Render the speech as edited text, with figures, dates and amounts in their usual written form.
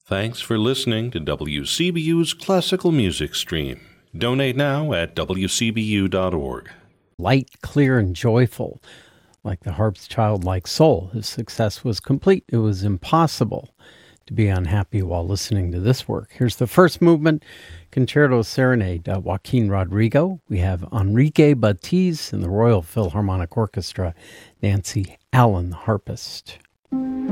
Thanks for listening to WCBU's Classical Music Stream. Donate now at wcbu.org. Light, clear, and joyful, like the harp's childlike soul. His success was complete. It was impossible to be unhappy while listening to this work. Here's the first movement, Concerto Serenade, Joaquin Rodrigo. We have Enrique Batiz and the Royal Philharmonic Orchestra, Nancy Allen, the harpist.